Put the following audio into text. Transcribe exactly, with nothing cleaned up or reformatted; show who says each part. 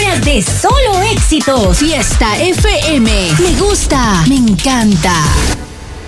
Speaker 1: días de solo éxitos. Fiesta F M. Me gusta, me encanta.